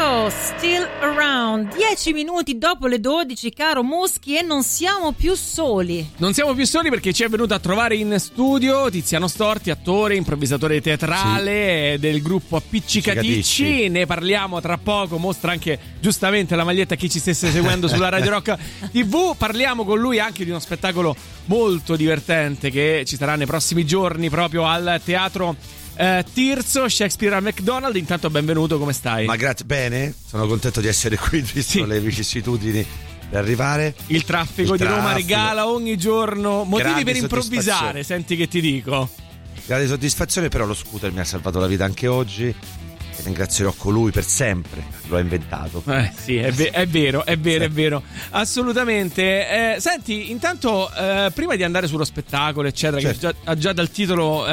Echo, Still Around. 10 minuti dopo le 12, caro Muschi, e non siamo più soli. Non siamo più soli perché ci è venuto a trovare in studio Tiziano Storti, attore, improvvisatore teatrale, del gruppo Appiccicaticci. Ne parliamo tra poco, mostra anche giustamente la maglietta a chi ci stesse seguendo sulla Radio Rock TV. Parliamo con lui anche di uno spettacolo molto divertente che ci sarà nei prossimi giorni proprio al Teatro Tirso, Shakespeare al McDonald's. Intanto benvenuto, come stai? Ma grazie, bene, sono contento di essere qui visto le vicissitudini per arrivare. Il traffico di Roma regala ogni giorno motivi per improvvisare, senti che ti dico. Grande soddisfazione, però lo scooter mi ha salvato la vita anche oggi. Ringrazierò colui per sempre, lo ha inventato. Sì, è vero, è vero, assolutamente. Senti, intanto prima di andare sullo spettacolo, eccetera, certo, che già dal titolo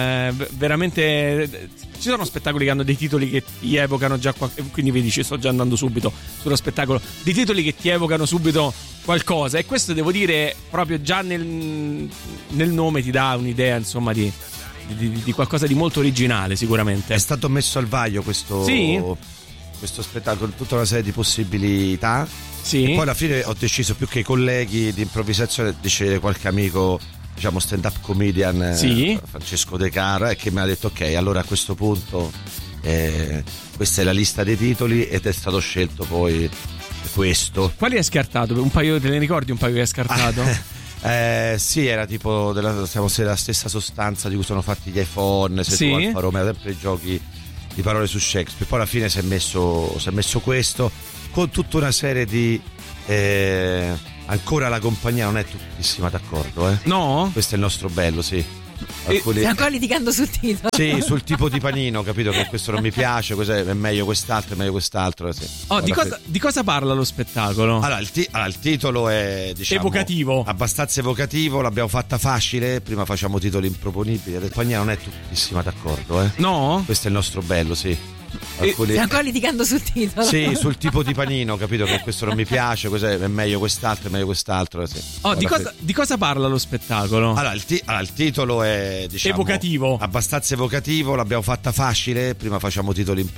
veramente ci sono spettacoli che hanno dei titoli che ti evocano già quindi vedi, ci sto già andando subito sullo spettacolo, dei titoli che ti evocano subito qualcosa, e questo devo dire proprio già nel nome ti dà un'idea, insomma, di qualcosa di molto originale. Sicuramente è stato messo al vaglio questo spettacolo, tutta una serie di possibilità, e poi alla fine ho deciso, più che i colleghi di improvvisazione, di scegliere qualche amico, diciamo stand up comedian, Francesco De Cara, che mi ha detto ok, allora a questo punto questa è la lista dei titoli, ed è stato scelto poi questo. Quali hai scartato? Un paio, te ne ricordi un paio che hai scartato? Sì, era tipo della stessa sostanza di cui sono fatti gli iPhone, se tu Alfa Romeo, sempre giochi di parole su Shakespeare. Poi alla fine si è messo questo, con tutta una serie di ancora la compagnia non è tuttissima d'accordo, No? Questo è il nostro bello, sì. Stiamo ancora litigando sul titolo. Sì, sul tipo di panino, capito, che questo non mi piace, è meglio quest'altro, sì. Di cosa parla lo spettacolo? Allora, il titolo è, diciamo, evocativo, abbastanza evocativo. L'abbiamo fatta facile, prima facciamo titoli improponibili, la compagnia non è tuttissima d'accordo, No? Questo è il nostro bello, sì. Stiamo ancora litigando sul titolo. Sì, sul tipo di panino, capito, che questo non mi piace, è meglio quest'altro, sì. Di cosa parla lo spettacolo? Allora, il titolo è, diciamo, evocativo, abbastanza evocativo. L'abbiamo fatta facile, prima facciamo titoli